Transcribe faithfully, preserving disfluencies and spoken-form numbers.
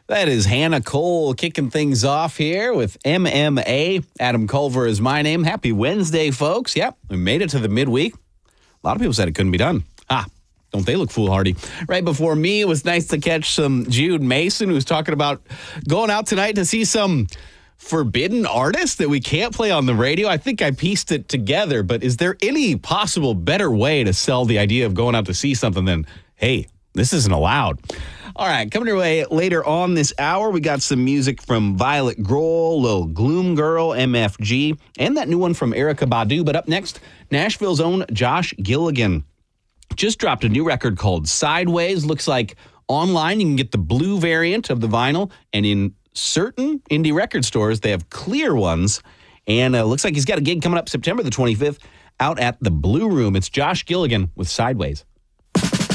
That is Hannah Cole kicking things off here with M M A. Adam Culver is my name. Happy Wednesday, folks. Yep, we made it to the midweek. A lot of people said it couldn't be done. Ah, don't they look foolhardy? Right before me, it was nice to catch some Jude Mason, who's talking about going out tonight to see some forbidden artists that we can't play on the radio. I think I pieced it together, but is there any possible better way to sell the idea of going out to see something than, hey, this isn't allowed? All right, coming your way later on this hour, we got some music from Violet Grohl, Lil Gloom Girl, M F G, and that new one from Erykah Badu. But up next, Nashville's own Josh Gilligan just dropped a new record called Sideways. Looks like online you can get the blue variant of the vinyl, and in certain indie record stores, they have clear ones. And uh, looks like he's got a gig coming up September the twenty-fifth out at the Blue Room. It's Josh Gilligan with Sideways.